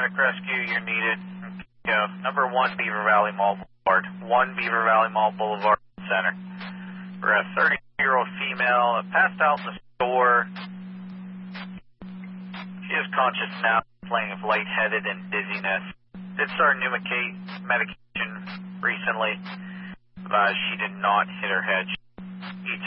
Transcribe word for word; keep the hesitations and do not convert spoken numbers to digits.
paramedic rescue, you're needed. Go. Number one, Beaver Valley Mall Boulevard. One Beaver Valley Mall Boulevard Center. For a thirty-year-old female, passed out in the store. She is conscious now, complaining of lightheaded and dizziness. Did start Pneumocate medication recently, but she did not hit her head. E T